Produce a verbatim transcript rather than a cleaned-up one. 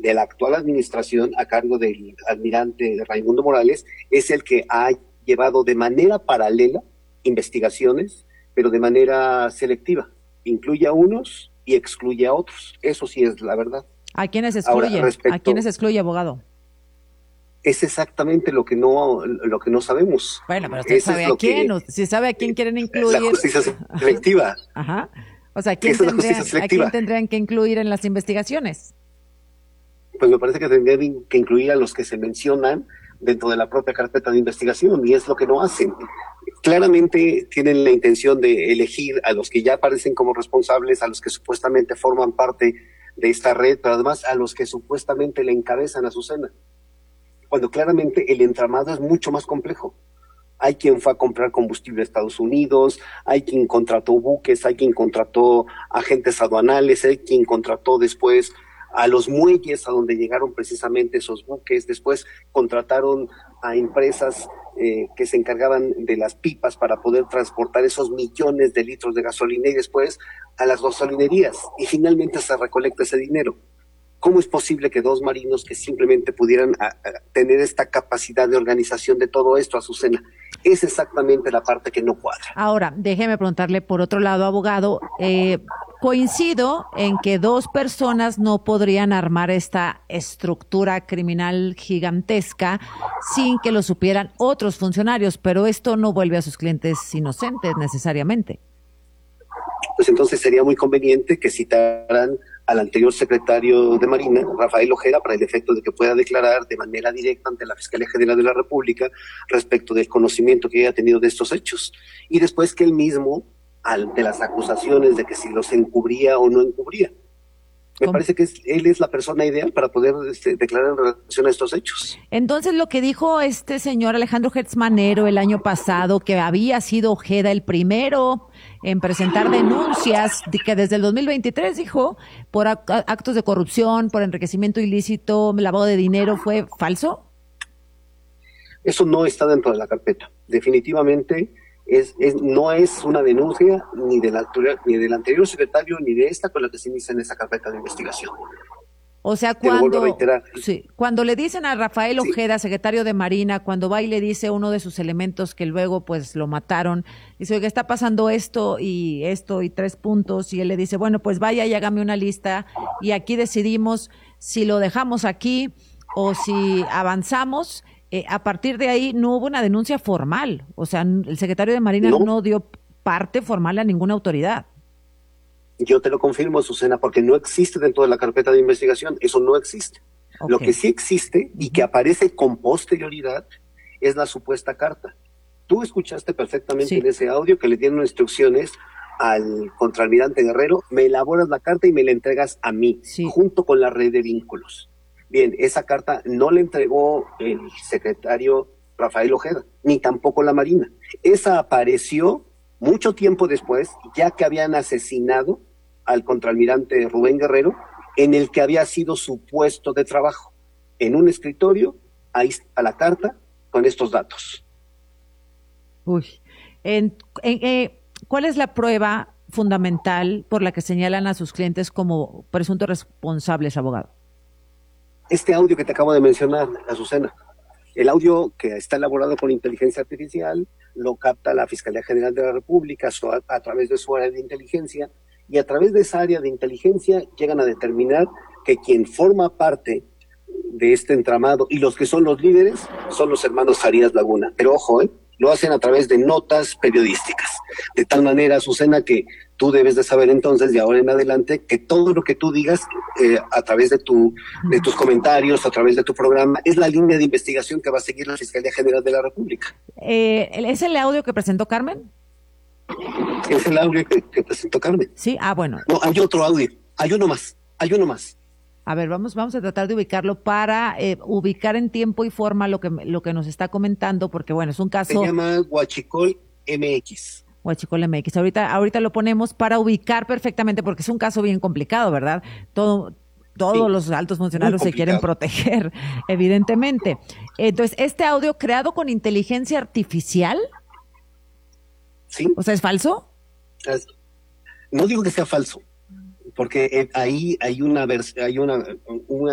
de la actual administración a cargo del almirante Raimundo Morales es el que ha llevado de manera paralela investigaciones, pero de manera selectiva. Incluye a unos y excluye a otros. Eso sí es la verdad. ¿A quiénes excluye? Ahora, respecto, ¿A quiénes excluye, abogado? Es exactamente lo que no lo que no sabemos. Bueno, pero usted sabe a quién, que, si sabe a quién quieren incluir. La justicia selectiva. Ajá. O sea, ¿a quién, tendrían, ¿a quién tendrían que incluir en las investigaciones? Pues me parece que tendrían que incluir a los que se mencionan dentro de la propia carpeta de investigación, y es lo que no hacen. Claramente tienen la intención de elegir a los que ya aparecen como responsables, a los que supuestamente forman parte de esta red, pero además a los que supuestamente le encabezan a Azucena, cuando claramente el entramado es mucho más complejo. Hay quien fue a comprar combustible a Estados Unidos, hay quien contrató buques, hay quien contrató agentes aduanales, hay quien contrató después a los muelles a donde llegaron precisamente esos buques, después contrataron a empresas eh, que se encargaban de las pipas para poder transportar esos millones de litros de gasolina y después a las gasolinerías, y finalmente se recolecta ese dinero. ¿Cómo es posible que dos marinos que simplemente pudieran a, a, tener esta capacidad de organización de todo esto, Azucena? Es exactamente la parte que no cuadra. Ahora, déjeme preguntarle por otro lado, abogado, eh, coincido en que dos personas no podrían armar esta estructura criminal gigantesca sin que lo supieran otros funcionarios, pero esto no vuelve a sus clientes inocentes necesariamente. Pues entonces sería muy conveniente que citaran al anterior secretario de Marina, Rafael Ojeda, para el efecto de que pueda declarar de manera directa ante la Fiscalía General de la República respecto del conocimiento que haya tenido de estos hechos. Y después que él mismo, ante las acusaciones de que si los encubría o no encubría. Me ¿Cómo? Parece que es, él es la persona ideal para poder este, declarar en relación a estos hechos. Entonces, lo que dijo este señor Alejandro Gertz Manero el año pasado, que había sido Ojeda el primero en presentar denuncias, de que desde el dos mil veintitrés, dijo, por actos de corrupción, por enriquecimiento ilícito, lavado de dinero, ¿fue falso? Eso no está dentro de la carpeta. Definitivamente es, es no es una denuncia ni del, ni del anterior secretario ni de esta con la que se inicia en esa carpeta de investigación. O sea, cuando, sí, cuando le dicen a Rafael Ojeda, sí, secretario de Marina, cuando va y le dice uno de sus elementos que luego pues lo mataron, dice, oiga, está pasando esto y esto y tres puntos, y él le dice, bueno, pues vaya y hágame una lista y aquí decidimos si lo dejamos aquí o si avanzamos. Eh, a partir de ahí no hubo una denuncia formal, o sea, el secretario de Marina no, no dio parte formal a ninguna autoridad. Yo te lo confirmo, Azucena, porque no existe dentro de la carpeta de investigación, eso no existe. Okay. Lo que sí existe y que aparece con posterioridad es la supuesta carta. Tú escuchaste perfectamente sí. en ese audio que le dieron instrucciones al contraalmirante Guerrero, me elaboras la carta y me la entregas a mí, sí. junto con la red de vínculos. Bien, esa carta no la entregó el secretario Rafael Ojeda, ni tampoco la Marina. Esa apareció mucho tiempo después, ya que habían asesinado al contraalmirante Rubén Guerrero, en el que había sido su puesto de trabajo. En un escritorio, ahí está la carta con estos datos. Uy, en, en, eh, ¿cuál es la prueba fundamental por la que señalan a sus clientes como presuntos responsables, abogado? Este audio que te acabo de mencionar, Azucena, el audio que está elaborado con inteligencia artificial, lo capta la Fiscalía General de la República a, a través de su área de inteligencia, y a través de esa área de inteligencia llegan a determinar que quien forma parte de este entramado y los que son los líderes son los hermanos Farías Laguna. Pero ojo, ¿eh? lo hacen a través de notas periodísticas. De tal manera, Azucena, que tú debes de saber entonces, de ahora en adelante, que todo lo que tú digas eh, a través de, tu, de tus comentarios, a través de tu programa, es la línea de investigación que va a seguir la Fiscalía General de la República. Eh, ¿Es el audio que presentó Carmen? Es el audio que, que presentó Carmen. Sí, ah, bueno. No, hay otro audio, hay uno más, hay uno más. A ver, vamos, vamos a tratar de ubicarlo para eh, ubicar en tiempo y forma lo que, lo que nos está comentando, porque bueno, es un caso... Se llama Huachicol M X. Huachicol M X. Ahorita, ahorita lo ponemos para ubicar perfectamente, porque es un caso bien complicado, ¿verdad? Todo, todos sí, los altos funcionarios se quieren proteger, evidentemente. Entonces, ¿este audio creado con inteligencia artificial? Sí. O sea, ¿es falso? No digo que sea falso, porque ahí hay una, vers- hay una, una